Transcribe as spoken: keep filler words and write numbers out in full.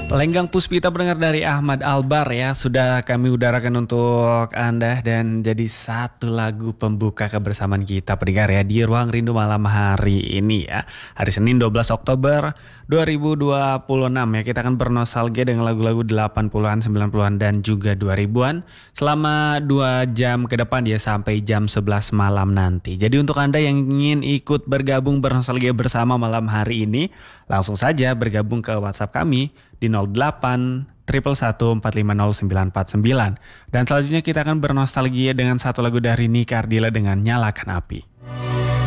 Lenggang Puspita pendengar dari Ahmad Albar ya, sudah kami udarakan untuk Anda dan jadi satu lagu pembuka kebersamaan kita pendengar ya di Ruang Rindu malam hari ini ya. Hari Senin dua belas Oktober dua ribu dua puluh enam ya, kita akan bernostalgia dengan lagu-lagu delapan puluhan, sembilan puluhan dan juga dua ribuan selama dua jam ke depan ya sampai jam sebelas malam nanti. Jadi untuk Anda yang ingin ikut bergabung bernostalgia bersama malam hari ini, langsung saja bergabung ke WhatsApp kami di nol delapan satu satu empat lima nol sembilan empat sembilan. Dan selanjutnya kita akan bernostalgia dengan satu lagu dari Niki Ardila dengan Nyalakan Api.